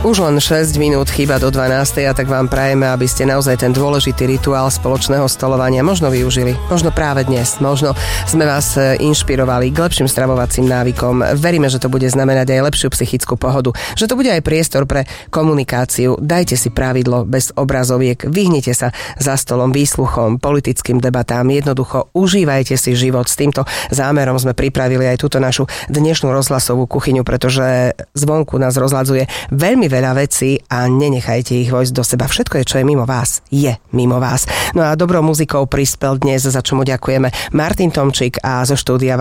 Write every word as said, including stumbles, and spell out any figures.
Už len šesť minút chýba do dvanástej a tak vám prajeme, aby ste naozaj ten dôležitý rituál spoločného stolovania možno využili. Možno práve dnes. Možno sme vás inšpirovali k lepším stravovacím návykom. Veríme, že to bude znamenať aj lepšiu psychickú pohodu. Že to bude aj priestor pre komunikáciu. Dajte si pravidlo bez obrazoviek. Vyhnite sa za stolom výsluchom, politickým debatám. Jednoducho užívajte si život. S týmto zámerom sme pripravili aj túto našu dnešnú rozhlasovú kuchyňu, pretože zvonku nás rozhľadzuje veľmi veľa vecí a nenechajte ich vojsť do seba. Všetko je, čo je mimo vás, je mimo vás. No a dobrou muzikou prispel dnes, za čo mu ďakujeme, Martin Tomčík a zo štúdia